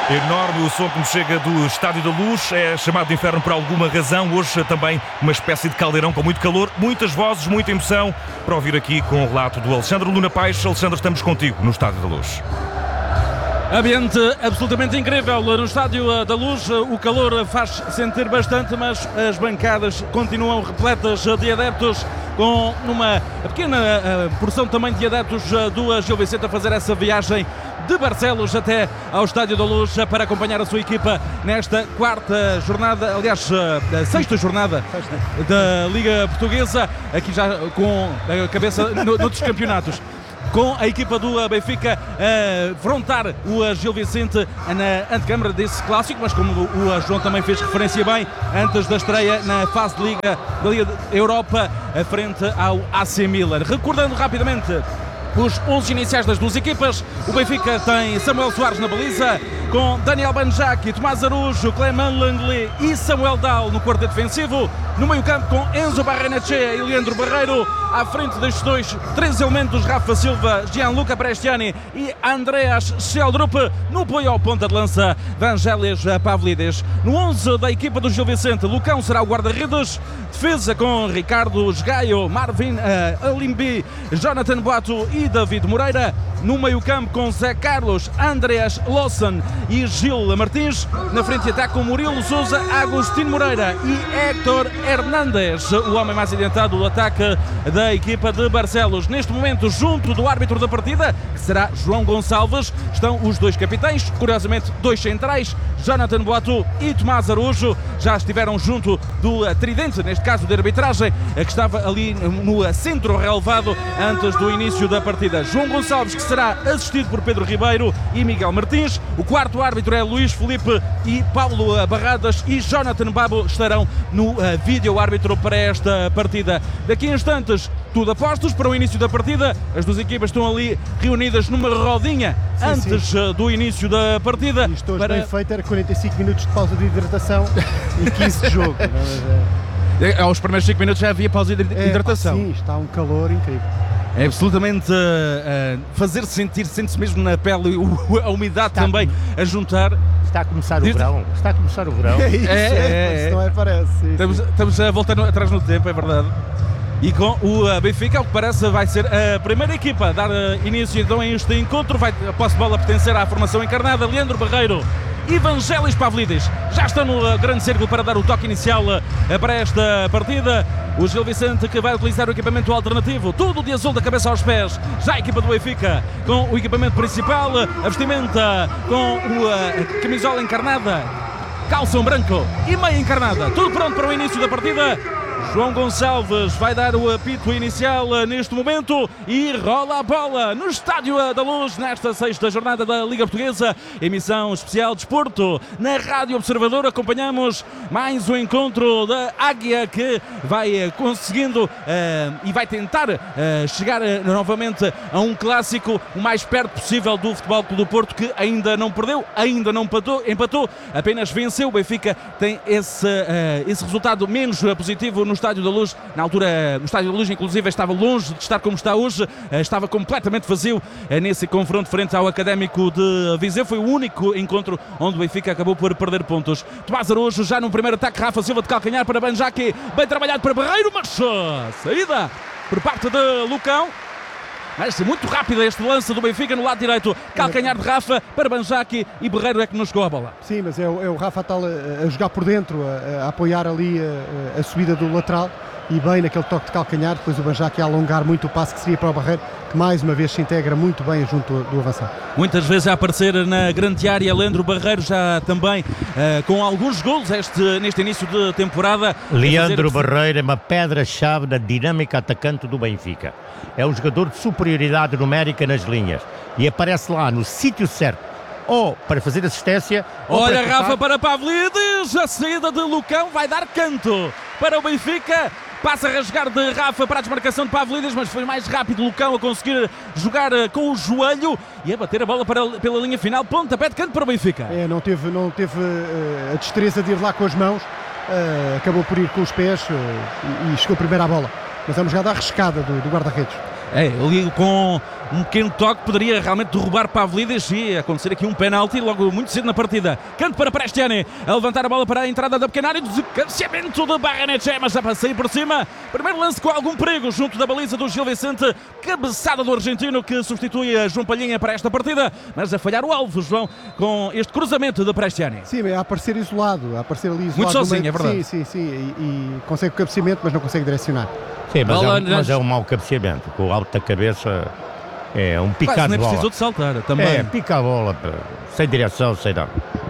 Enorme o som que nos chega do Estádio da Luz. É chamado de inferno por alguma razão. Hoje também uma espécie de caldeirão com muito calor, muitas vozes, muita emoção. Para ouvir aqui com o relato do Alexandre Luna Paes. Alexandre, estamos contigo no Estádio da Luz. Ambiente absolutamente incrível no Estádio da Luz. O calor faz sentir bastante, mas as bancadas continuam repletas de adeptos, com uma pequena porção também de adeptos do Gil Vicente a fazer essa viagem de Barcelos até ao Estádio da Luz para acompanhar a sua equipa nesta quarta jornada, aliás, sexta jornada da Liga Portuguesa, aqui já com a cabeça noutros campeonatos. Com a equipa do Benfica a afrontar o Gil Vicente na antecâmara desse clássico, mas como o João também fez referência bem, antes da estreia na fase de Liga da Liga Europa, frente ao AC Milan. Recordando rapidamente os 11 iniciais das duas equipas, o Benfica tem Samuel Soares na baliza, com Daniel Banjaki, Tomás Araújo, Clément Lenglet e Samuel Dal no quarteto defensivo. No meio-campo com Enzo Barrenechea e Leandro Barreiro. À frente destes três elementos, Rafa Silva, Gianluca Prestiani e Andreas Schieldrup. No apoio ao ponta de lança, Vangelis Pavlidis. No 11 da equipa do Gil Vicente, Lucão será o guarda-redes. Defesa com Ricardo Esgaio, Marvin Alimbi, Jonathan Boato e David Moreira. No meio-campo com Zé Carlos, Andreas Lawson e Gil Martins. Na frente de ataque com Murilo Sousa, Agostinho Moreira e Héctor Hernández, o homem mais adiantado do ataque da equipa de Barcelos. Neste momento, junto do árbitro da partida, que será João Gonçalves, estão os dois capitães, curiosamente dois centrais, Jonathan Boato e Tomás Araújo. Já estiveram junto do tridente, neste caso de arbitragem, que estava ali no centro relevado antes do início da partida. João Gonçalves, que será assistido por Pedro Ribeiro e Miguel Martins. O quarto árbitro é Luís Felipe e Paulo Barradas, e Jonathan Babo estarão no vídeo árbitro para esta partida. Daqui a instantes, tudo a postos para o início da partida. As duas equipas estão ali reunidas numa rodinha antes do início da partida. Isto hoje bem feito, era 45 minutos de pausa de hidratação e 15 de jogo. Aos primeiros 5 minutos já havia pausa de hidratação. Sim, está um calor incrível. É absolutamente fazer-se sentir, sente-se mesmo na pele, a umidade está também a juntar. Está a começar o verão. Está a começar o verão. É isso, não é? Parece. Estamos a voltar atrás no tempo, é verdade. E com o Benfica, ao que parece, vai ser a primeira equipa a dar início então a este encontro. Vai a posse de bola pertencer à formação encarnada. Leandro Barreiro e Vangelis Pavlidis já estão no grande círculo para dar o toque inicial para esta partida. O Gil Vicente, que vai utilizar o equipamento alternativo, tudo de azul da cabeça aos pés. Já a equipa do Benfica com o equipamento principal, a vestimenta com a camisola encarnada, calção branco e meia encarnada. Tudo pronto para o início da partida. João Gonçalves vai dar o apito inicial neste momento e rola a bola no Estádio da Luz nesta sexta jornada da Liga Portuguesa. Emissão especial de desporto na Rádio Observador. Acompanhamos mais um encontro da Águia, que vai conseguindo e vai tentar chegar novamente a um clássico o mais perto possível do Futebol Clube do Porto, que ainda não perdeu, ainda não empatou, apenas venceu. O Benfica tem esse resultado menos positivo no Estádio da Luz. Na altura, o Estádio da Luz, inclusive, estava longe de estar como está hoje, estava completamente vazio nesse confronto frente ao Académico de Viseu. Foi o único encontro onde o Benfica acabou por perder pontos. Tomás Araújo já no primeiro ataque, Rafa Silva de calcanhar para Banjaki, bem trabalhado para Barreiro, mas saída por parte de Lucão. Mas muito rápido este lance do Benfica no lado direito. Calcanhar de Rafa para Banjaki e Barreiro é que não chegou a bola. Sim, mas é o Rafa tal a jogar por dentro, a apoiar ali a subida do lateral, e bem naquele toque de calcanhar, depois o Banjaki a alongar muito o passe que seria para o Barreiro, que mais uma vez se integra muito bem junto do avançado. Muitas vezes a aparecer na grande área, Leandro Barreiro já também com alguns golos neste início de temporada. Leandro Barreiro é uma pedra-chave na dinâmica atacante do Benfica. É um jogador de superioridade numérica nas linhas e aparece lá no sítio certo, ou para fazer assistência. Olha, Rafa para Pavlidis, a saída de Lucão vai dar canto para o Benfica. Passa a rasgar de Rafa para a desmarcação de Pavlidis, mas foi mais rápido Lucão a conseguir jogar com o joelho e a bater a bola pela linha final. Pontapé de canto para o Benfica. Não teve a destreza de ir lá com as mãos, acabou por ir com os pés e chegou primeiro à bola. Mas é uma jogada arriscada do guarda-redes. Ali com um pequeno toque poderia realmente derrubar Pavlidis e acontecer aqui um penalti logo muito cedo na partida. Canto para Prestiani, a levantar a bola para a entrada da pequena área, cabeceamento de Barrenetxea, mas já para sair por cima. Primeiro lance com algum perigo junto da baliza do Gil Vicente, cabeçada do argentino que substitui a João Palhinha para esta partida, mas a falhar o alvo, João, com este cruzamento de Prestiani. Sim, a aparecer isolado, a aparecer ali isolado. Muito sozinho, é verdade. Sim, e consegue o cabeceamento, mas não consegue direcionar. Sim, mas é um mau cabeceamento, com o alto da cabeça é um picado de bola. Nem precisou de saltar também. É, pica a bola, sem direção, sem nada.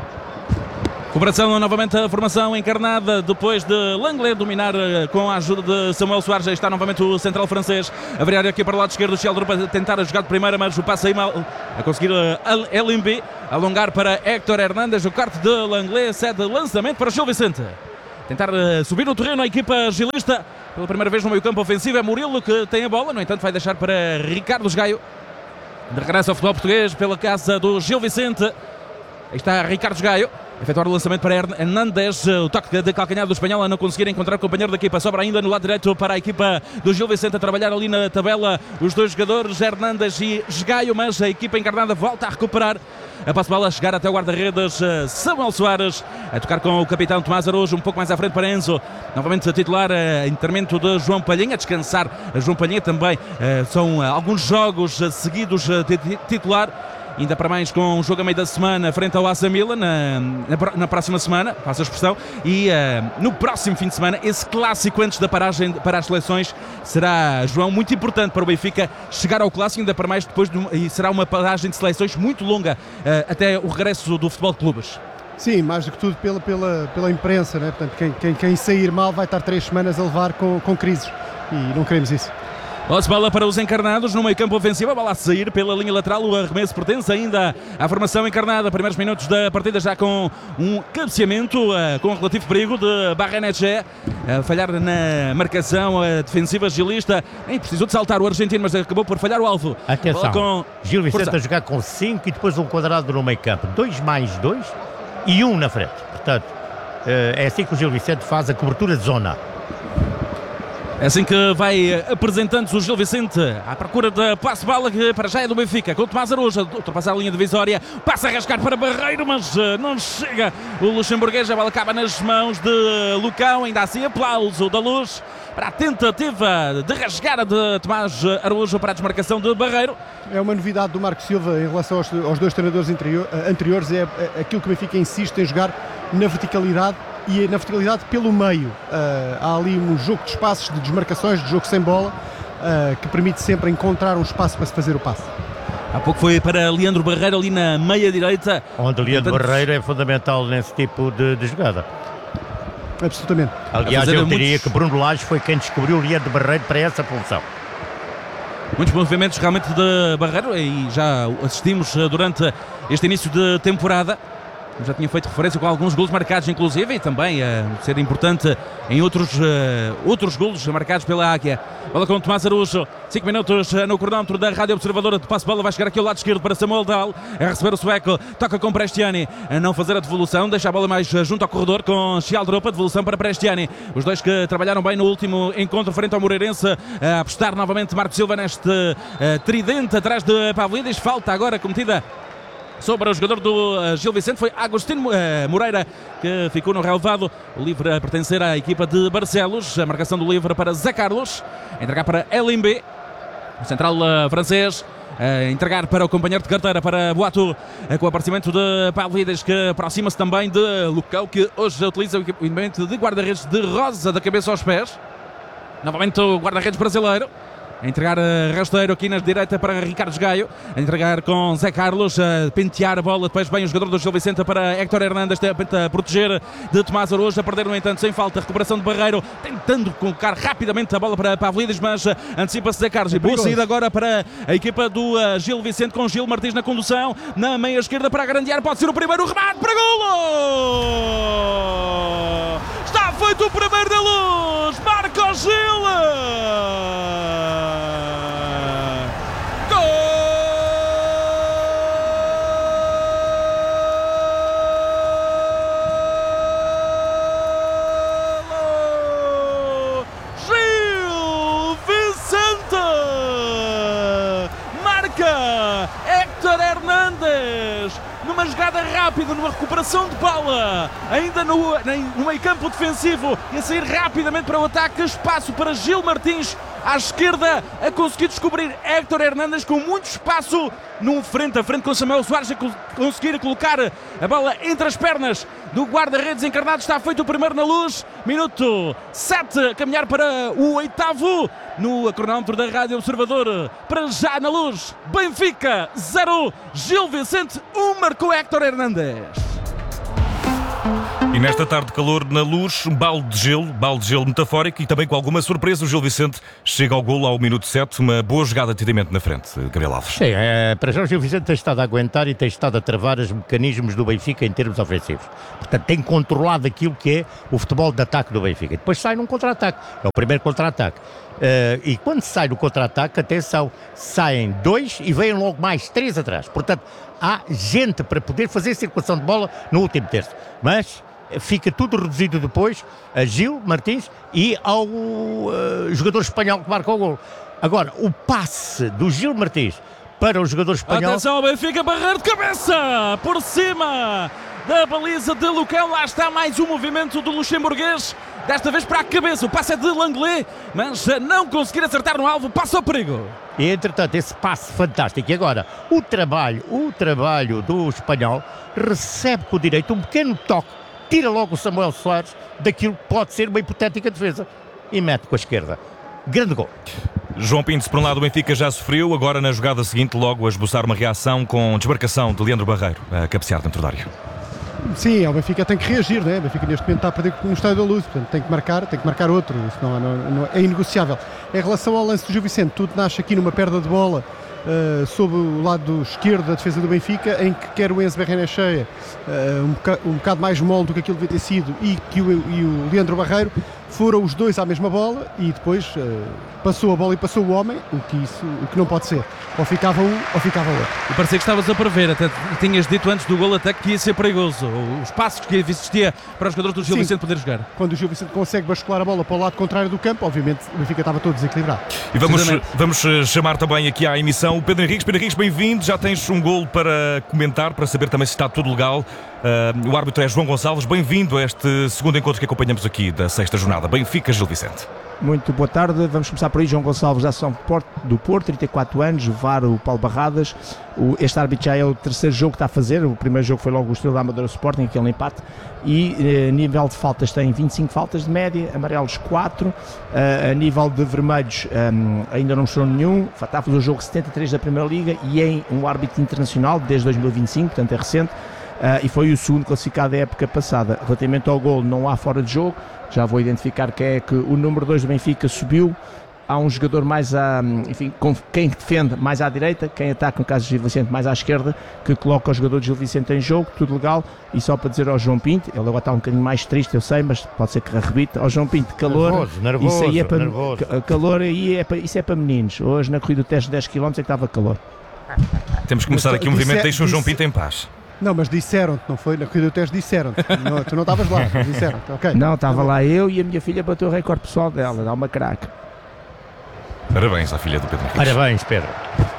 Recuperação novamente a formação encarnada depois de Langlais dominar com a ajuda de Samuel Soares. Já está novamente o central francês a virar aqui para o lado esquerdo. Sheldon para tentar jogar de primeira, mas o passe aí mal a conseguir LMB alongar para Héctor Hernández. O corte de Langlais cede lançamento para Gil Vicente. Tentar subir no terreno a equipa gilista. Pela primeira vez no meio campo ofensivo é Murilo que tem a bola. No entanto vai deixar para Ricardo Gaio. De regresso ao futebol português pela casa do Gil Vicente. Aí está Ricardo Gaio. Efetuar o lançamento para Hernández, o toque de calcanhar do espanhol a não conseguir encontrar companheiro da equipa. Sobra ainda no lado direito para a equipa do Gil Vicente a trabalhar ali na tabela os dois jogadores, Hernández e Gaio, mas a equipa encarnada volta a recuperar. A passe bola a chegar até o guarda-redes Samuel Soares, a tocar com o capitão Tomás Araújo, um pouco mais à frente para Enzo. Novamente a titular, intermento de João Palhinha, a descansar João Palhinha também. São alguns jogos seguidos de titular. Ainda para mais com um jogo a meio da semana frente ao AC Milan na próxima semana, faço a expressão, e no próximo fim de semana, esse clássico antes da paragem para as seleções será, João, muito importante para o Benfica chegar ao clássico, ainda para mais depois e será uma paragem de seleções muito longa até o regresso do futebol de clubes. Sim, mais do que tudo pela imprensa, né? Portanto, quem sair mal vai estar 3 semanas a levar com crises e não queremos isso. Bola para os encarnados no meio campo ofensivo, a bola a sair pela linha lateral, o arremesso pertence ainda à formação encarnada. Primeiros minutos da partida já com um cabeceamento com relativo perigo de Barrenetxea, a falhar na marcação defensiva gilista. Nem precisou de saltar o argentino, mas acabou por falhar o alvo. Atenção, Gil Vicente a jogar com 5 e depois um quadrado no meio campo, 2 mais 2 e 1 na frente. Portanto, é assim que o Gil Vicente faz a cobertura de zona. É assim que vai apresentando-se o Gil Vicente à procura da passe-bola que para já é do Benfica, com o Tomás Araújo, ultrapassar a linha divisória, passa a rascar para Barreiro, mas não chega o luxemburguês, a bola acaba nas mãos de Lucão, ainda assim aplauso da Luz para a tentativa de rasgada de Tomás Araújo para a desmarcação de Barreiro. É uma novidade do Marco Silva em relação aos dois treinadores anteriores, é aquilo que o Benfica insiste em jogar na verticalidade e na verticalidade pelo meio. Há ali um jogo de espaços, de desmarcações, de jogo sem bola, que permite sempre encontrar um espaço para se fazer o passe. Há pouco foi para Leandro Barreiro ali na meia-direita. Onde Leandro Barreiro é fundamental nesse tipo de jogada. Absolutamente. Aliás, eu diria que Bruno Lage foi quem descobriu o Leandro Barreiro para essa função. Muitos movimentos realmente de Barreiro e já assistimos durante este início de temporada. Já tinha feito referência com alguns golos marcados, inclusive, e também ser importante em outros golos marcados pela Águia. Bola com Tomás Araújo, 5 minutos no cronómetro da Rádio Observadora de passe-bola, vai chegar aqui ao lado esquerdo para Samuel Dahl, a receber o sueco, toca com Prestiani, a não fazer a devolução, deixa a bola mais junto ao corredor com Sheldrup, a devolução para Prestiani. Os dois que trabalharam bem no último encontro frente ao Moreirense, a apostar novamente Marco Silva neste tridente atrás de Pavlidis. Falta agora cometida sobre o jogador do Gil Vicente, foi Agostinho Moreira que ficou no relevado. O livre a pertencer à equipa de Barcelos, a marcação do livre para Zé Carlos, a entregar para LMB, o central francês, a entregar para o companheiro de carteira, para Boato, com o aparecimento de Pavlidis, que aproxima-se também de Lucão, que hoje utiliza o equipamento de guarda-redes de rosa da cabeça aos pés. Novamente o guarda-redes brasileiro a entregar rasteiro aqui na direita para Ricardo Gaio, a entregar com Zé Carlos, a pentear a bola, depois vem o jogador do Gil Vicente para Héctor Hernández, a proteger de Tomás Araújo, a perder no entanto sem falta, recuperação de Barreiro, tentando colocar rapidamente a bola para Pavlidis, mas antecipa-se Zé Carlos, e boa saída agora para a equipa do Gil Vicente, com Gil Martins na condução, na meia esquerda para agrandear, pode ser o primeiro remate para golo! Está feito o primeiro da Luz, marca o Gil! numa jogada rápida, numa recuperação de bola, ainda no meio campo defensivo, e a sair rapidamente para o ataque, espaço para Gil Martins à esquerda, a conseguir descobrir Héctor Hernández com muito espaço, num frente a frente com Samuel Soares, a conseguir colocar a bola entre as pernas do guarda-redes encarnado. Está feito o primeiro na Luz, minuto 7, a caminhar para o 8º no cronómetro da Rádio Observador. Para já na Luz, Benfica 0, Gil Vicente 1, marcou Héctor Hernández. E nesta tarde de calor na Luz, um balde de gelo metafórico, e também com alguma surpresa o Gil Vicente chega ao golo ao minuto 7, uma boa jogada de atendimento na frente, Gabriel Alves. Sim, para já o Gil Vicente tem estado a aguentar e tem estado a travar os mecanismos do Benfica em termos ofensivos. Portanto, tem controlado aquilo que é o futebol de ataque do Benfica. E depois sai num contra-ataque, é o primeiro contra-ataque. E quando sai no contra-ataque, atenção, saem 2 e vêm logo mais 3 atrás. Portanto, há gente para poder fazer circulação de bola no último terço. Mas fica tudo reduzido depois a Gil Martins e ao jogador espanhol que marca o golo. Agora, o passe do Gil Martins para o jogador espanhol... Atenção ao Benfica, barreira de cabeça por cima da baliza de Lucão. Lá está mais um movimento do luxemburguês, desta vez para a cabeça. O passe é de Langlais, mas não conseguir acertar no alvo, passa ao perigo. E entretanto, esse passe fantástico. E agora, o trabalho do espanhol recebe com o direito um pequeno toque, tira logo o Samuel Soares daquilo que pode ser uma hipotética defesa e mete com a esquerda. Grande gol. João Pinto, por um lado o Benfica já sofreu, agora na jogada seguinte logo a esboçar uma reação com desmarcação de Leandro Barreiro a cabecear dentro da área. Sim, o Benfica tem que reagir, né? O Benfica neste momento está a perder no Estádio da Luz, portanto tem que marcar outro, isso não é inegociável. Em relação ao lance do Gil Vicente, tudo nasce aqui numa perda de bola sob o lado esquerdo da defesa do Benfica, em que quer o Enzo Barrenechea um bocado mais mole do que aquilo devia ter sido, e o Leandro Barreiro foram os dois à mesma bola e depois passou a bola e passou o homem, o que não pode ser. Ou ficava um ou ficava outro. E parecia que estavas a prever, até tinhas dito antes do golo até que ia ser perigoso, os passos que existia para os jogadores do Gil Vicente poder jogar. Quando o Gil Vicente consegue bascular a bola para o lado contrário do campo, obviamente o Benfica estava todo desequilibrado. E vamos chamar também aqui à emissão o Pedro Henriques. Pedro Henriques, bem-vindo, já tens um golo para comentar, para saber também se está tudo legal. O árbitro é João Gonçalves, bem-vindo a este segundo encontro que acompanhamos aqui da sexta jornada. Benfica, Gil Vicente. Muito boa tarde, vamos começar por aí. João Gonçalves, da Ação do Porto, 34 anos, VAR o Paulo Barradas. Este árbitro já é o terceiro jogo que está a fazer. O primeiro jogo foi logo o Estrela da Amadora Sporting, aquele empate. E nível de faltas tem 25 faltas de média, amarelos 4. A nível de vermelhos ainda não mostrou nenhum. Está a fazer o jogo 73 da Primeira Liga e é um árbitro internacional desde 2025, portanto é recente. E foi o segundo classificado da época passada. Relativamente ao golo, não há fora de jogo. Já vou identificar quem é que o número 2 do Benfica subiu. Há um jogador mais quem defende mais à direita, quem ataca, no caso de Gil Vicente, mais à esquerda, que coloca o jogador de Gil Vicente em jogo, tudo legal. E só para dizer ao João Pinto, ele agora está um bocadinho mais triste, eu sei, mas pode ser que arrebite. Ao João Pinto, calor, nervoso, isso aí é para nervoso. Calor aí isso é para meninos. Hoje na corrida do teste de 10 km é que estava calor. Temos que começar aqui um movimento, deixa o João Pinto em paz. Não, mas disseram-te, não foi? Na corrida do teste disseram-te. Tu não estavas lá, mas disseram-te, ok. Não, estava lá eu e a minha filha bateu o recorde pessoal dela, dá uma craque. Parabéns à filha do Pedro Henriques. Parabéns, Pedro.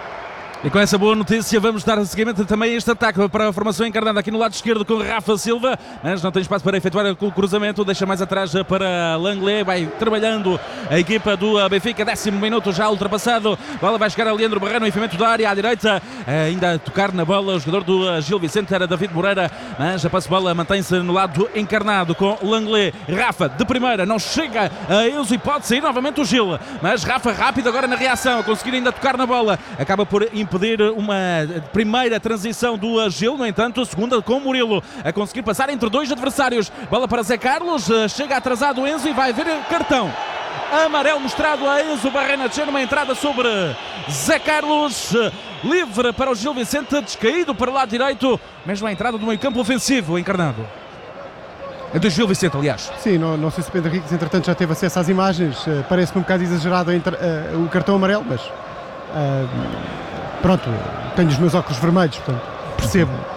E com essa boa notícia vamos dar seguimento também a este ataque para a formação encarnada aqui no lado esquerdo com Rafa Silva, mas não tem espaço para efetuar o cruzamento, deixa mais atrás para Langlais, vai trabalhando a equipa do Benfica, 10º minuto já ultrapassado, a bola vai chegar a Leandro Barreiro no enfiamento da área à direita, ainda a tocar na bola o jogador do Gil Vicente era David Moreira, mas a passe-bola mantém-se no lado encarnado com Langlais. Rafa de primeira, não chega a Enzo e pode sair novamente o Gil, mas Rafa rápido agora na reação, a conseguir ainda tocar na bola, acaba por impedir uma primeira transição do Gil, no entanto a segunda com Murilo, a conseguir passar entre dois adversários, bola para Zé Carlos, chega atrasado o Enzo e vai haver cartão amarelo mostrado a Enzo Barrenechea numa entrada sobre Zé Carlos, livre para o Gil Vicente, descaído para o lado direito, mesmo a entrada do meio campo ofensivo encarnado. É do Gil Vicente, aliás. Sim, não sei se o Pedro Henriques entretanto já teve acesso às imagens, parece-me um bocado exagerado o cartão amarelo, mas pronto, tenho os meus óculos vermelhos, portanto percebo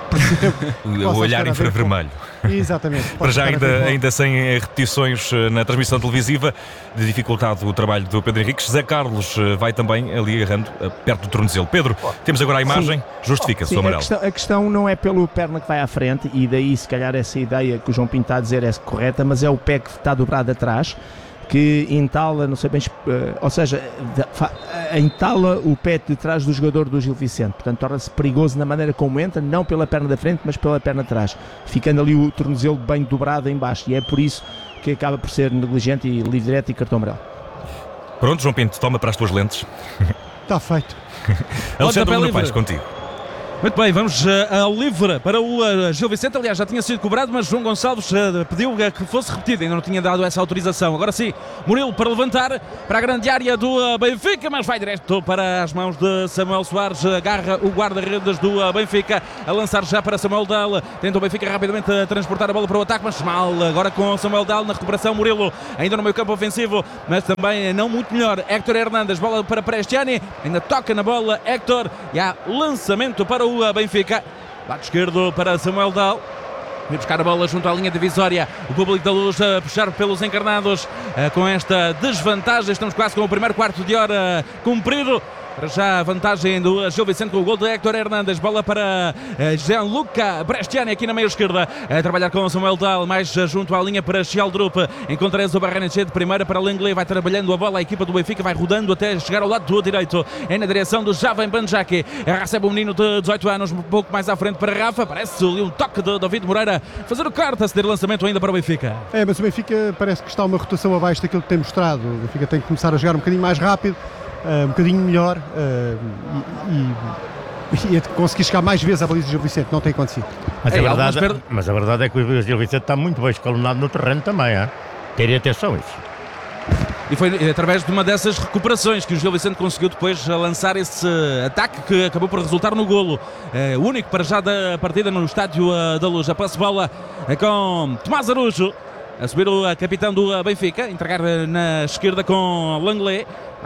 O olhar infravermelho. Exatamente. Para já ainda sem repetições na transmissão televisiva, de dificultado o trabalho do Pedro Henriques. Zé Carlos vai também ali agarrando perto do tornozelo. Pedro, temos agora a imagem, justifica-se o amarelo. A questão não é pelo perna que vai à frente, e daí se calhar essa ideia que o João Pinto está a dizer é correta, mas é o pé que está dobrado atrás, que entala, não sei bem, ou seja, entala o pé de trás do jogador do Gil Vicente, portanto torna-se perigoso na maneira como entra, não pela perna da frente, mas pela perna de trás, ficando ali o tornozelo bem dobrado em baixo, e é por isso que acaba por ser negligente e livre direto e cartão amarelo. Pronto, João Pinto, toma para as tuas lentes. Está feito. Alexandre Luna Paes, contigo. Muito bem, vamos ao livre para o Gil Vicente. Aliás, já tinha sido cobrado, mas João Gonçalves pediu que fosse repetido, ainda não tinha dado essa autorização. Agora sim, Murilo para levantar para a grande área do Benfica, mas vai direto para as mãos de Samuel Soares. Agarra o guarda-redes do Benfica a lançar já para Samuel Dal. Tenta o Benfica rapidamente a transportar a bola para o ataque, mas mal. Agora com Samuel Dal na recuperação. Murilo ainda no meio campo ofensivo, mas também não muito melhor. Héctor Hernández, bola para Prestiani, ainda toca na bola Héctor e há lançamento para o Benfica, lado esquerdo para Samuel Dal. Vai buscar a bola junto à linha divisória. O público da Luz a puxar pelos encarnados com esta desvantagem. Estamos quase com o primeiro quarto de hora cumprido. Para já a vantagem do Gil Vicente com o gol de Héctor Hernández. Bola para Gianluca Prestiani aqui na meia esquerda. A trabalhar com Samuel Dal, mais junto à linha para Sheldrup. Encontra Enzo Barrenetxea de primeira para Lenglet. Vai trabalhando a bola. A equipa do Benfica vai rodando até chegar ao lado do direito. É na direção do Javan Banjaki. Recebe o menino de 18 anos, um pouco mais à frente para Rafa. Parece ali um toque de David Moreira. Fazer o corte a ceder lançamento ainda para o Benfica. Mas o Benfica parece que está uma rotação abaixo daquilo que tem mostrado. O Benfica tem que começar a jogar um bocadinho mais rápido. Um bocadinho melhor e conseguir chegar mais vezes à baliza do Gil Vicente, não tem acontecido. Mas a verdade é que o Gil Vicente está muito bem escalonado no terreno também, terem atenção a isso. E foi através de uma dessas recuperações que o Gil Vicente conseguiu depois lançar esse ataque que acabou por resultar no golo. Único para já da partida no Estádio da Luz. A posse de bola com Tomás Araújo. A subir o capitão do Benfica, entregar na esquerda com Lenglet.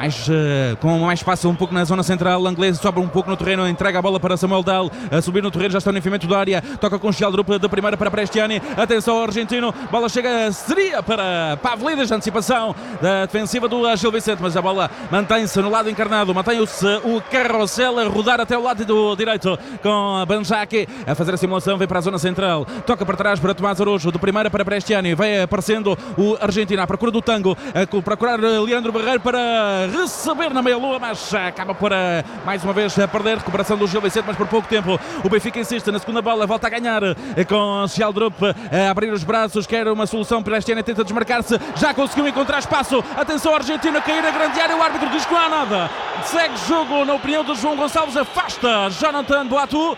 Com mais espaço um pouco na zona central. Lenglet sobra um pouco no terreno, entrega a bola para Samuel Dal, a subir no terreno, já está no enfiamento da área, toca com Sheldrup de primeira para Prestiani, atenção ao argentino, bola chega, seria para Pavlidis, antecipação da defensiva do Gil Vicente, mas a bola mantém-se no lado encarnado, mantém-se o carrossel a rodar até o lado do direito, com Banjaki a fazer a simulação, vem para a zona central, toca para trás para Tomás Araújo, de primeira para Prestiani, vai aparecendo o argentino à procura do tango, a procurar Leandro Barreiro para receber na meia-lua, mas acaba por mais uma vez a perder. Recuperação do Gil Vicente, mas por pouco tempo. O Benfica insiste na segunda bola, volta a ganhar com Sheldrup a abrir os braços, quer uma solução. Prestiani tenta desmarcar-se, já conseguiu encontrar espaço. Atenção ao argentino a cair a grande área, o árbitro diz que não há nada. Segue jogo, na opinião de João Gonçalves, afasta Jonathan Boatu.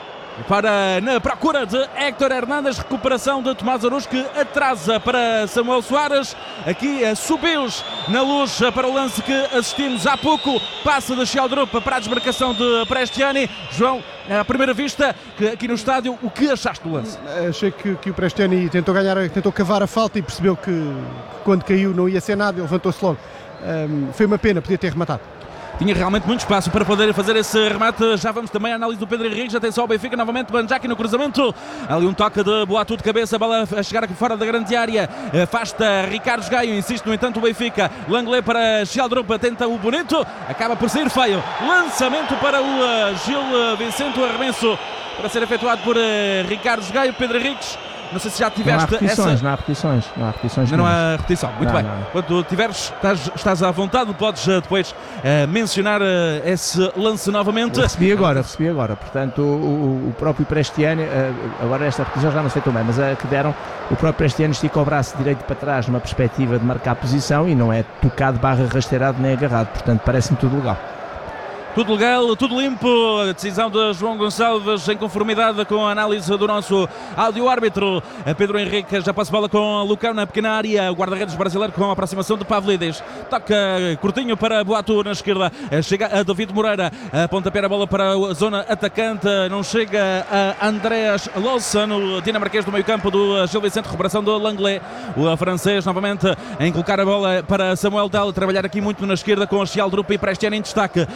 Para na procura de Héctor Hernández, recuperação de Tomás Araújo que atrasa para Samuel Soares. Aqui subiu-os na Luz para o lance que assistimos há pouco. Passa de Sheldrup para a desmarcação de Prestiani. João, à primeira vista, aqui no estádio, o que achaste do lance? Achei que o Prestiani tentou cavar a falta e percebeu que quando caiu não ia ser nada, ele levantou-se logo. Foi uma pena, podia ter rematado. Tinha realmente muito espaço para poder fazer esse remate. Já vamos também à análise do Pedro Henriques. Atenção ao Benfica, novamente Banjaki no cruzamento. Ali um toque de Boatu de cabeça, a bola a chegar aqui fora da grande área. Afasta Ricardo Gaio, insiste no entanto o Benfica. Lenglet para Sheldrup, tenta o bonito, acaba por sair feio. Lançamento para o Gil Vicente, o arremesso para ser efetuado por Ricardo Gaio. Pedro Henriques, não sei se já tiveste Não há repetições. Não há repetição. Muito bem. Quando tiveres, estás à vontade, podes depois mencionar esse lance novamente. Recebi agora. Portanto, o próprio Prestiani, agora esta repetição já não sei tão bem, mas a que deram, o próprio Prestiani estica o braço direito para trás numa perspectiva de marcar a posição e não é tocado, rasteirado nem agarrado. Portanto, parece-me tudo legal. Tudo legal, tudo limpo. A decisão de João Gonçalves em conformidade com a análise do nosso áudio-árbitro. Pedro Henrique já passa a bola com Lucão na pequena área. O guarda-redes brasileiro com a aproximação de Pavlidis. Toca curtinho para Boatu na esquerda. Chega a David Moreira. A pontapé a bola para a zona atacante. Não chega a Andreas Lawson, o dinamarquês do meio-campo do Gil Vicente. Recuperação do Lenglet. O francês novamente em colocar a bola para Samuel Dal. Trabalhar aqui muito na esquerda com Sheldrup e Prestiani em destaque. Estes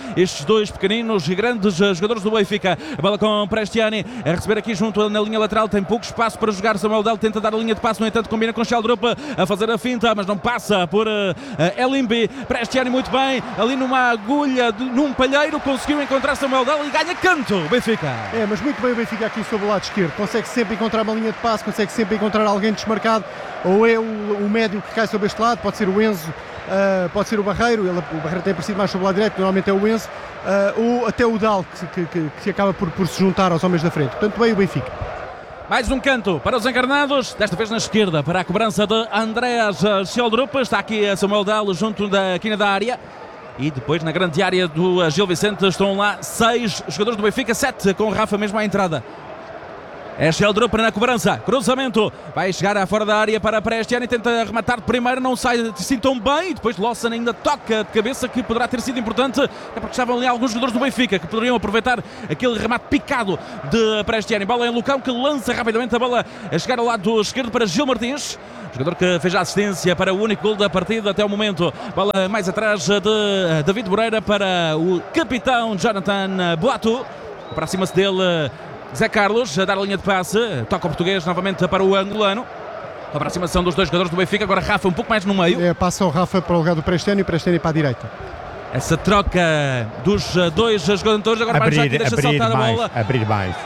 dois pequeninos e grandes jogadores do Benfica. A bola com Prestiani a receber aqui junto na linha lateral, tem pouco espaço para jogar. Samuel Del tenta dar a linha de passe, no entanto combina com Sheldrup a fazer a finta, mas não passa por Elimbi. Prestiani muito bem, ali numa agulha, num palheiro, conseguiu encontrar Samuel Del e ganha canto o Benfica. Mas muito bem o Benfica aqui sobre o lado esquerdo, consegue sempre encontrar uma linha de passe, consegue sempre encontrar alguém desmarcado, ou é o médio que cai sobre este lado, pode ser o Enzo, pode ser o Barreiro, o Barreiro tem aparecido mais sobre o lado direito, normalmente é o Enzo, ou até o Dal que acaba por se juntar aos homens da frente. Portanto, bem o Benfica. Mais um canto para os encarnados, desta vez na esquerda, para a cobrança de Andreas Sheldrup. Está aqui Samuel Del junto da quina da área. E depois na grande área do Gil Vicente estão lá 6 jogadores do Benfica, 7 com o Rafa mesmo à entrada. É Sheldrup na cobrança, cruzamento, vai chegar à fora da área para Prestiani, tenta rematar de primeira, não sai assim tão bem, e depois Lawson ainda toca de cabeça, que poderá ter sido importante, é porque estavam ali alguns jogadores do Benfica que poderiam aproveitar aquele remate picado de Prestiani. Bola em Lucão, que lança rapidamente a bola a chegar ao lado esquerdo para Gil Martins, jogador que fez a assistência para o único gol da partida até o momento. Bola mais atrás de David Moreira para o capitão Jonathan Boato, aproxima-se dele Zé Carlos a dar a linha de passe, toca o português novamente para o angolano. A aproximação dos dois jogadores do Benfica, agora Rafa um pouco mais no meio. Passa o Rafa para o lugar do Prestiani e o Prestiani para a direita. Essa troca dos dois jogadores, agora vai já aqui, deixa saltar a bola. Abrir mais.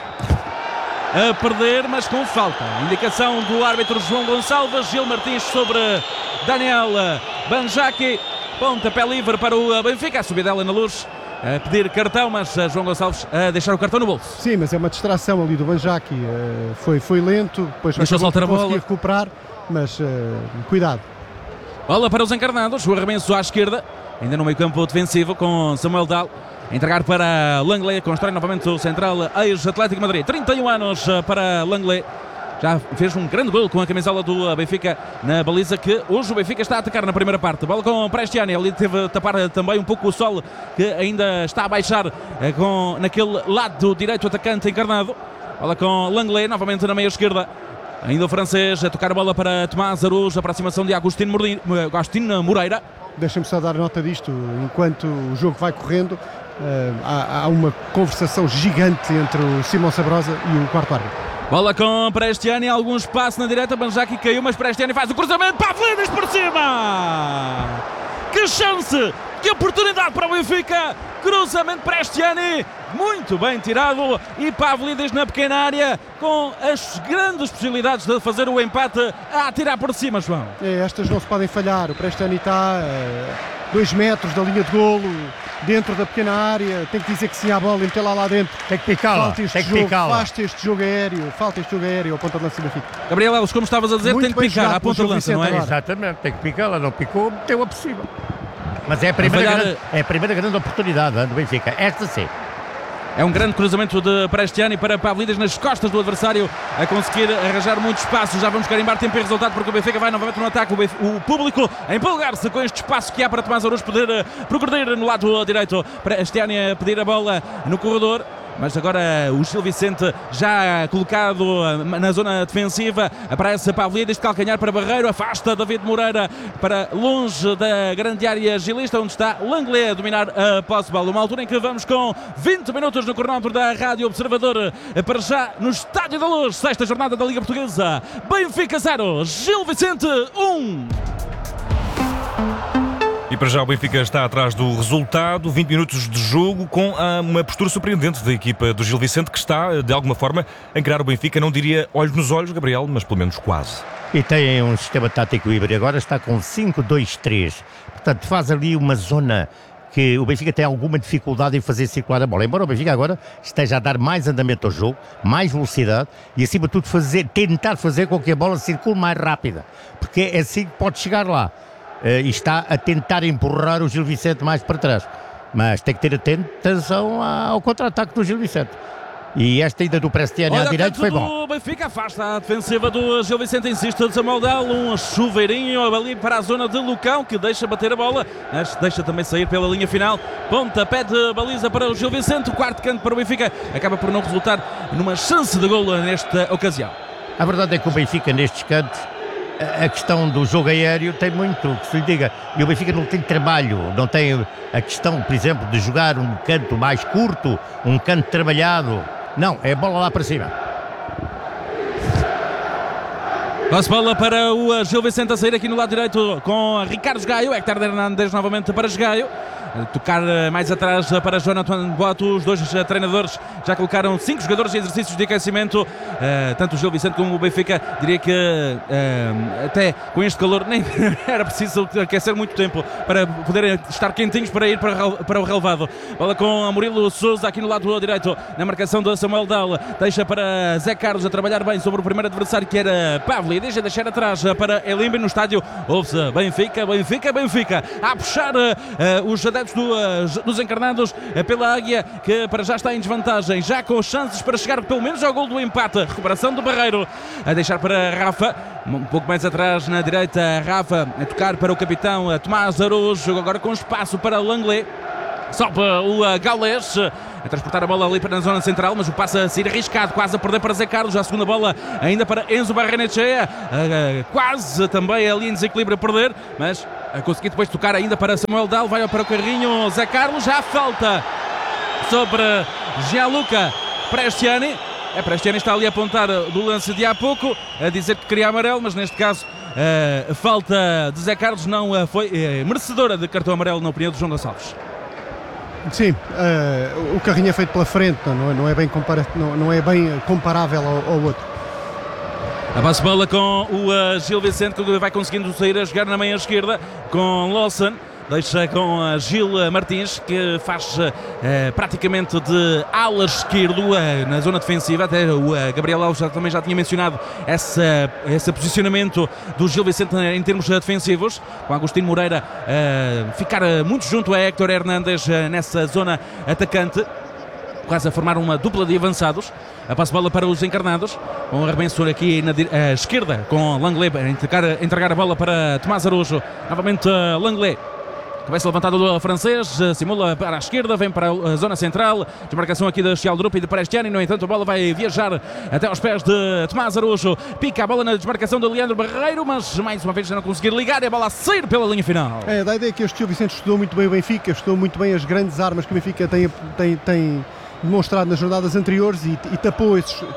A perder, mas com falta. Indicação do árbitro João Gonçalves. Gil Martins sobre Daniel Banjaki. Pontapé livre para o Benfica. A subidela na Luz. A pedir cartão, mas João Gonçalves a deixar o cartão no bolso. Sim, mas é uma distração ali do Banjaki. Foi lento, depois deixou saltar a bola, conseguir recuperar, mas cuidado. Bola para os encarnados, o arremesso à esquerda, ainda no meio campo defensivo com Samuel Dal. Entregar para Langley, constrói novamente o central ex-Atlético Madrid. 31 anos para Langley. Já fez um grande gol com a camisola do Benfica na baliza, que hoje o Benfica está a atacar na primeira parte. Bola com Prestiani, ali teve a tapar também um pouco o sol, que ainda está a baixar naquele lado direito atacante encarnado. Bola com Langley, novamente na meia esquerda. Ainda o francês a tocar a bola para Tomás Aruz, aproximação de Agostinho Moreira. Deixa-me só dar nota disto, enquanto o jogo vai correndo, há uma conversação gigante entre o Simão Sabrosa e o quarto árbitro. Bola com Prestiani, algum espaço na direita, Banjaki caiu, mas Prestiani faz o cruzamento, Pavlidis por cima! Que chance, que oportunidade para o Benfica, cruzamento Prestiani, muito bem tirado, e Pavlidis na pequena área, com as grandes possibilidades de fazer o empate a atirar por cima, João. Estas não se podem falhar, o Prestiani está 2 metros da linha de golo, dentro da pequena área, tem que dizer que sim à bola e meter lá dentro. Tem que picá-la, Falta este jogo aéreo, ao ponta de lança da Benfica. Gabriel Alves, como estavas a dizer, muito tem que picar à ponta de lança, não é? Agora. Exatamente, tem que picá-la, não picou, meteu-a por cima. Mas é a primeira grande oportunidade do Benfica, esta sim. É um grande cruzamento de Prestiani para Pavlidis nas costas do adversário, a conseguir arranjar muito espaço. Já vamos carimbar tempo e resultado, porque o Benfica vai novamente no ataque. O público a empolgar-se com este espaço que há para Tomás Aruz poder progredir no lado direito. Prestiani a pedir a bola no corredor. Mas agora o Gil Vicente já colocado na zona defensiva. Aparece Pavlidis de calcanhar para Barreiro. Afasta David Moreira para longe da grande área gilista, onde está Langley a dominar a posse de bola. Uma altura em que vamos com 20 minutos no cronómetro da Rádio Observador. Para já no Estádio da Luz, 6ª jornada da Liga Portuguesa. Benfica 0, Gil Vicente 1. E para já o Benfica está atrás do resultado, 20 minutos de jogo, com uma postura surpreendente da equipa do Gil Vicente, que está, de alguma forma, a encarar o Benfica, não diria olhos nos olhos, Gabriel, mas pelo menos quase. E tem um sistema tático híbrido, agora está com 5-2-3, portanto faz ali uma zona que o Benfica tem alguma dificuldade em fazer circular a bola, embora o Benfica agora esteja a dar mais andamento ao jogo, mais velocidade e acima de tudo tentar fazer com que a bola circule mais rápida, porque é assim que pode chegar lá. E está a tentar empurrar o Gil Vicente mais para trás, mas tem que ter atenção ao contra-ataque do Gil Vicente. E esta ida do Prestiani à direita foi bom. O Benfica afasta a defensiva do Gil Vicente, insiste de Samuel Del, um chuveirinho ali para a zona de Lucão, que deixa bater a bola, mas deixa também sair pela linha final. Pontapé de baliza para o Gil Vicente, o quarto canto para o Benfica, acaba por não resultar numa chance de golo nesta ocasião. A verdade é que o Benfica nestes cantos a questão do jogo aéreo tem muito que se lhe diga, e o Benfica não tem trabalho, não tem a questão, por exemplo, de jogar um canto mais curto, um canto trabalhado, não, é bola lá para cima. Passe bola para o Gil Vicente a sair aqui no lado direito com Ricardo Gaio, Héctor Hernández novamente para Gaio. Tocar mais atrás para Jonathan Boato. Os dois treinadores já colocaram 5 jogadores em exercícios de aquecimento, tanto o Gil Vicente como o Benfica. Diria que até com este calor nem era preciso aquecer muito tempo para poderem estar quentinhos para ir para o relevado. Bola com Murilo Sousa aqui no lado direito, na marcação do Samuel Dal, deixa para Zé Carlos a trabalhar bem sobre o primeiro adversário, que era Pavli, deixa deixar atrás para Elimbe. No estádio ouve-se Benfica, Benfica, Benfica, a puxar os adeptos dos encarnados pela Águia, que para já está em desvantagem, já com chances para chegar pelo menos ao gol do empate. Recuperação do Barreiro, a deixar para Rafa, um pouco mais atrás na direita, Rafa a tocar para o capitão Tomás Araújo, agora com espaço para Langley. Sobe o Gaules a transportar a bola ali para a zona central, mas o passe a sair arriscado, quase a perder para Zé Carlos. Já a segunda bola ainda para Enzo Barrenechea, quase também ali em desequilíbrio a perder, mas a conseguir depois tocar ainda para Samuel Dal, vai para o carrinho Zé Carlos, já falta sobre Gianluca Prestiani. Prestiani está ali a apontar do lance de há pouco, a dizer que queria amarelo, mas neste caso a falta de Zé Carlos não foi merecedora de cartão amarelo na opinião de João Gonçalves. Sim, o carrinho é feito pela frente, não é bem comparável ao outro. A base bola com o Gil Vicente, que vai conseguindo sair a jogar na meia esquerda com Lawson. Deixa com Gil Martins, que faz praticamente de ala esquerdo na zona defensiva. Até o Gabriel Alves também já tinha mencionado esse posicionamento do Gil Vicente em termos defensivos, com Agostinho Moreira ficar muito junto a Héctor Hernández nessa zona atacante, quase a formar uma dupla de avançados. A passe-bola para os encarnados, com o arrebenço aqui na esquerda, com Langley a entregar a bola para Tomás Araújo. Novamente Langley, cabeça levantada do francês, simula para a esquerda, vem para a zona central, desmarcação aqui da Chialdrup e de Prestiani. No entanto, a bola vai viajar até aos pés de Tomás Araújo, pica a bola na desmarcação de Leandro Barreiro, mas mais uma vez já não conseguir ligar, e a bola a sair pela linha final. Dá a ideia que este Gil Vicente estudou muito bem o Benfica, estudou muito bem as grandes armas que o Benfica tem demonstrado nas jornadas anteriores e tapou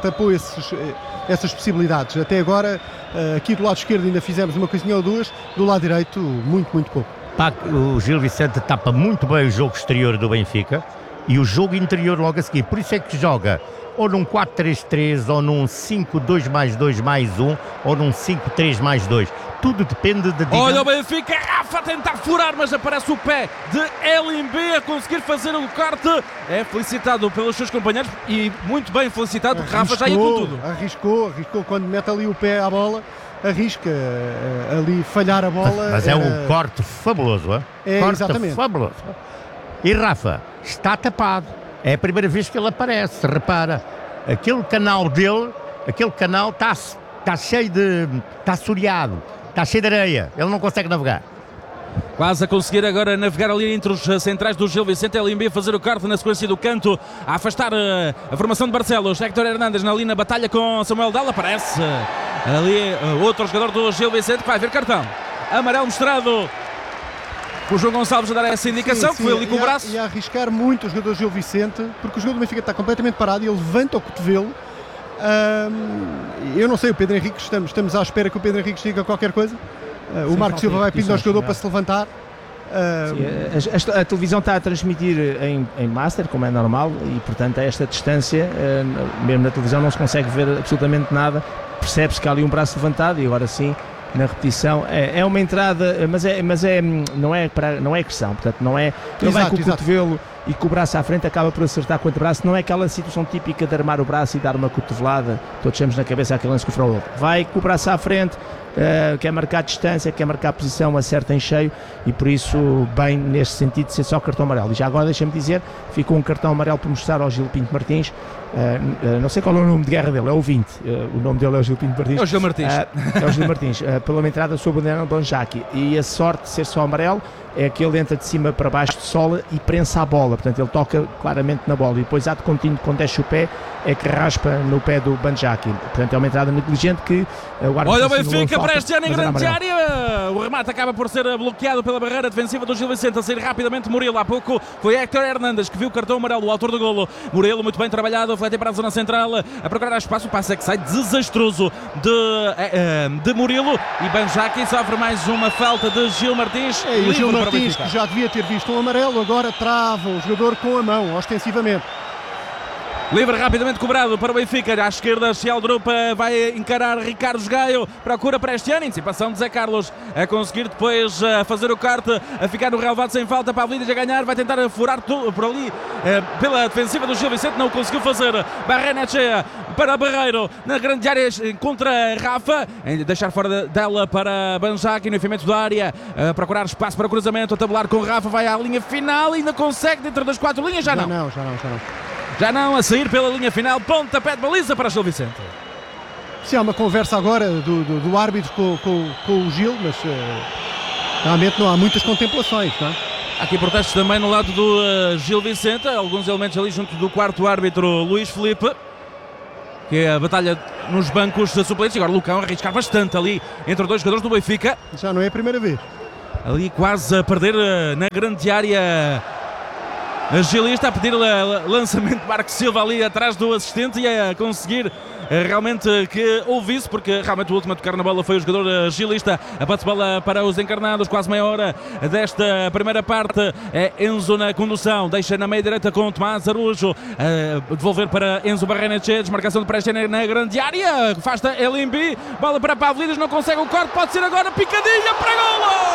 essas possibilidades. Até agora, aqui do lado esquerdo ainda fizemos uma coisinha ou duas, do lado direito muito pouco. O Gil Vicente tapa muito bem o jogo exterior do Benfica e o jogo interior logo a seguir. Por isso é que joga ou num 4-3-3, ou num 5-2+2+1, ou num 5-3+2. Tudo depende de... Olha o Benfica, Rafa a tentar furar, mas aparece o pé de Elimbe a conseguir fazer o corte. É felicitado pelos seus companheiros e muito bem felicitado. Rafa já ia com tudo. Arriscou quando mete ali o pé à bola. Arrisca ali falhar a bola. Mas é um corte fabuloso, corte exatamente. Fabuloso. E Rafa está tapado. É a primeira vez que ele aparece. Repara, aquele canal dele, está cheio de... está assoreado, está cheio de areia. Ele não consegue navegar. Quase a conseguir agora navegar ali entre os centrais do Gil Vicente. Elimbe a fazer o corte na sequência do canto, a afastar a formação de Barcelos. Héctor Hernández ali na batalha com Samuel Dal. Aparece ali outro jogador do Gil Vicente que vai ver cartão amarelo mostrado. O João Gonçalves a dar essa indicação, sim, que foi ali com o braço. E a arriscar muito o jogador do Gil Vicente, porque o jogador do Benfica está completamente parado e ele levanta o cotovelo. Eu não sei, o Pedro Henrique, estamos à espera que o Pedro Henrique diga qualquer coisa. O Marcos Silva vai pedir ao jogador para se levantar. A televisão está a transmitir em master, como é normal, e portanto a esta distância, mesmo na televisão não se consegue ver absolutamente nada. Percebe-se que há ali um braço levantado e agora sim, na repetição, é uma entrada, não é agressão, portanto não é, ele vai com o cotovelo e com o braço à frente acaba por acertar com o antebraço. Não é aquela situação típica de armar o braço e dar uma cotovelada, todos temos na cabeça aquele lance que o Fraulo vai com o braço à frente, quer marcar distância, quer marcar posição, acerta em cheio, e por isso bem neste sentido de ser só cartão amarelo. E já agora deixa-me dizer, ficou um cartão amarelo por mostrar ao Gil Pinto Martins. Não sei qual é o nome de guerra dele, é o 20, o nome dele é o Gil Pinto Martins. É o Gil Martins. É o Gil Martins, pela uma entrada sobre o Daniel Donjaki, e a sorte de ser só amarelo, é que ele entra de cima para baixo de sola e prensa a bola, portanto ele toca claramente na bola e depois ato contínuo quando desce o pé é que raspa no pé do Banjaki, portanto é uma entrada negligente que o árbitro... Olha o Benfica para este ano em grande área, o remate acaba por ser bloqueado pela barreira defensiva do Gil Vicente, a sair rapidamente Murilo, há pouco foi Héctor Hernández que viu o cartão amarelo, o autor do golo. Murilo muito bem trabalhado, flete para a zona central a procurar espaço, o passe é que sai desastroso de Murilo e Banjaki sofre mais uma falta de Gil Martins. E o Gil Martins, que já devia ter visto um amarelo, agora trava o jogador com a mão, ostensivamente. Livre rapidamente cobrado para o Benfica, à esquerda Cial Drupa vai encarar Ricardo Gaio, procura para este ano, antecipação de Zé Carlos, a conseguir depois fazer o corte, a ficar no relevado sem falta, Pavlidis a ganhar, vai tentar furar por ali pela defensiva do Gil Vicente, não conseguiu fazer, Barrenechea para Barreiro, na grande área contra Rafa, deixar fora dela para Banjaki, no enfiamento da área, procurar espaço para o cruzamento, a tabular com Rafa, vai à linha final, ainda consegue dentro das 4 linhas, já não. Já não, a sair pela linha final, pontapé de baliza para Gil Vicente. Se há uma conversa agora do árbitro com o Gil, mas realmente não há muitas contemplações, não é? Há aqui protestos também no lado do Gil Vicente, alguns elementos ali junto do quarto árbitro Luís Filipe, que é a batalha nos bancos suplentes. Agora Lucão a arriscar bastante ali entre dois jogadores do Benfica. Já não é a primeira vez. Ali quase a perder na grande área. A Gilista a pedir lançamento de Marcos Silva ali atrás do assistente e a conseguir realmente que ouvisse, porque realmente o último a tocar na bola foi o jogador Gilista. A bate-bola para os encarnados, quase meia hora desta primeira parte. É Enzo na condução, deixa na meia direita com o Tomás Arujo, devolver para Enzo Barrenechea, desmarcação de Presta na grande área, afasta Elimbi, bola para Pavlidis, não consegue o corte, pode ser agora, picadinha para golo!